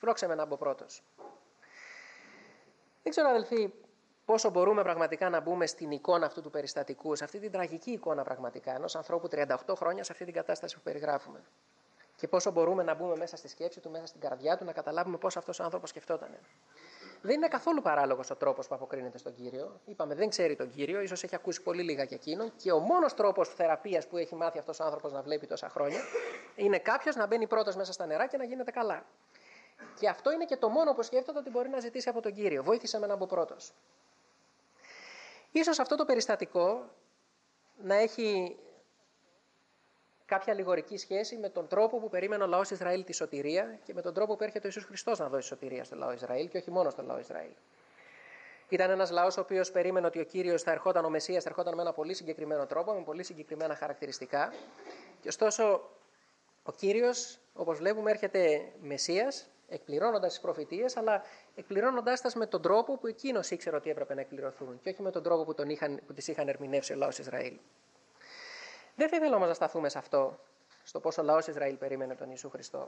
Σπρώξε με να μπω πρώτος. Δεν ξέρω, αδελφοί, πόσο μπορούμε πραγματικά να μπούμε στην εικόνα αυτού του περιστατικού, σε αυτή την τραγική εικόνα πραγματικά ενός ανθρώπου 38 χρόνια σε αυτή την κατάσταση που περιγράφουμε. Και πόσο μπορούμε να μπούμε μέσα στη σκέψη του, μέσα στην καρδιά του, να καταλάβουμε πώς αυτός ο άνθρωπος σκεφτόταν. Δεν είναι καθόλου παράλογος ο τρόπος που αποκρίνεται στον Κύριο. Είπαμε, δεν ξέρει τον Κύριο, ίσως έχει ακούσει πολύ λίγα για εκείνον. Και ο μόνος τρόπος θεραπείας που έχει μάθει αυτός ο άνθρωπος να βλέπει τόσα χρόνια είναι κάποιος να μπαίνει πρώτος μέσα στα νερά και να γίνεται καλά. Και αυτό είναι και το μόνο που σκέφτεται ότι μπορεί να ζητήσει από τον Κύριο. Βοήθησε με να μπω πρώτος. Ίσως αυτό το περιστατικό να έχει κάποια αλληγορική σχέση με τον τρόπο που περίμενε ο λαός Ισραήλ τη σωτηρία και με τον τρόπο που έρχεται ο Ιησούς Χριστός να δώσει σωτηρία στο λαό Ισραήλ και όχι μόνο στο λαό Ισραήλ. Ήταν ένας λαός ο οποίος περίμενε ότι ο Κύριος θα ερχόταν, ο Μεσσίας θα ερχόταν με ένα πολύ συγκεκριμένο τρόπο, με πολύ συγκεκριμένα χαρακτηριστικά. Και ωστόσο ο Κύριος, όπως βλέπουμε, έρχεται Μεσσίας, εκπληρώνοντας τις προφητείες, αλλά εκπληρώνοντας τις με τον τρόπο που εκείνος ήξερε ότι έπρεπε να εκπληρωθούν και όχι με τον τρόπο που τις είχαν ερμηνεύσει ο λαός Ισραήλ. Δεν θα ήθελα όμως να σταθούμε σε αυτό, στο πόσο ο λαός Ισραήλ περίμενε τον Ιησού Χριστό.